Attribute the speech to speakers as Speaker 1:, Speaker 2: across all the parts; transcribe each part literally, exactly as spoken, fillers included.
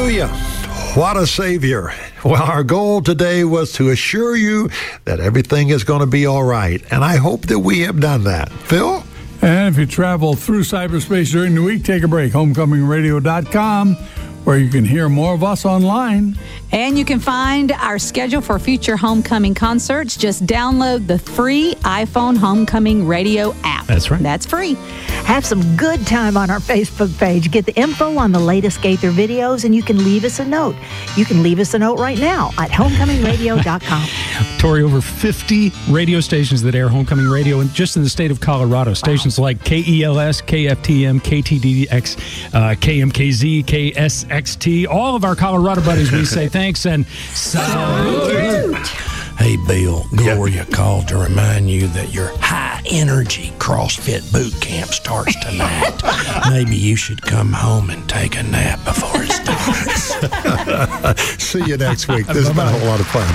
Speaker 1: Hallelujah. What a Savior. Well, our goal today was to assure you that everything is going to be all right. And I hope that we have done that. Phil?
Speaker 2: And if you travel through cyberspace during the week, take a break. homecoming radio dot com, where you can hear more of us online.
Speaker 3: And you can find our schedule for future homecoming concerts. Just download the free iPhone Homecoming Radio app.
Speaker 4: That's right.
Speaker 3: That's free.
Speaker 5: Have some good time on our Facebook page. Get the info on the latest Gaither videos, and you can leave us a note. You can leave us a note right now at homecoming radio dot com.
Speaker 4: Tori, over fifty radio stations that air homecoming radio, and just in the state of Colorado. Stations wow. like K E L S, K F T M, K T D X, uh, K M K Z, K S X T. All of our Colorado buddies, we say thanks and salute.
Speaker 6: Hey, Bill, Gloria yep. called to remind you that your high-energy CrossFit boot camp starts tonight. Maybe you should come home and take a nap before it starts.
Speaker 1: See you next week. This has been a whole lot of fun.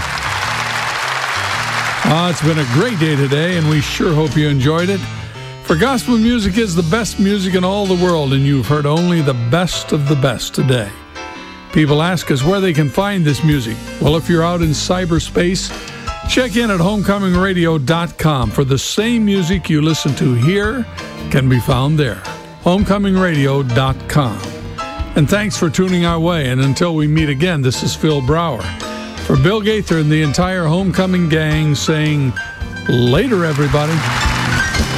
Speaker 2: Uh, it's been a great day today, and we sure hope you enjoyed it. For gospel music is the best music in all the world, and you've heard only the best of the best today. People ask us where they can find this music. Well, if you're out in cyberspace, check in at homecoming radio dot com for the same music you listen to here can be found there. homecoming radio dot com. And thanks for tuning our way. And until we meet again, this is Phil Brower. For Bill Gaither and the entire Homecoming gang saying, later, everybody.